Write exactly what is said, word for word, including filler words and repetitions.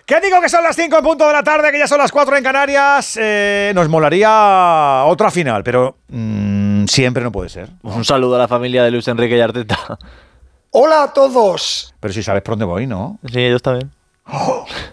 ¿Qué digo que son las cinco en punto de la tarde, que ya son las cuatro en Canarias? Eh, nos molaría otra final, pero mmm, siempre no puede ser. Un saludo a la familia de Luis Enrique y Arteta. Hola a todos. Pero si sabes por dónde voy, ¿no? Sí, ellos también. Oh,